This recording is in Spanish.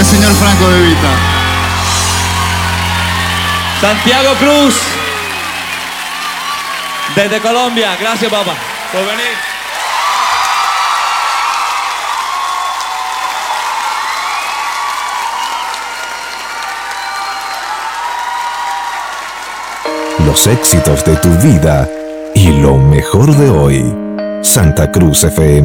el señor Franco De Vita. Santiago Cruz, desde Colombia. Gracias, papá, por venir. Los éxitos de tu vida y lo mejor de hoy. Santa Cruz FM.